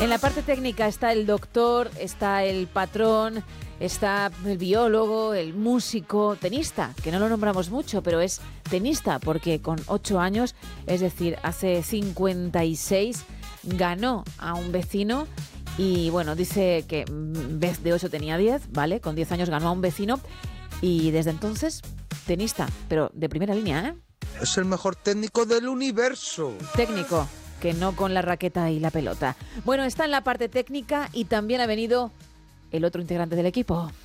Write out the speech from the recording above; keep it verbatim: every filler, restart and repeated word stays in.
En la parte técnica está el doctor, está el patrón, está el biólogo, el músico, tenista, que no lo nombramos mucho, pero es tenista porque con ocho años, es decir, hace cincuenta y seis, ganó a un vecino y bueno, dice que en vez de ocho tenía diez, ¿vale? Con diez años ganó a un vecino y desde entonces tenista, pero de primera línea, ¿eh? Es el mejor técnico del universo. Técnico, que no con la raqueta y la pelota. Bueno, está en la parte técnica y también ha venido el otro integrante del equipo.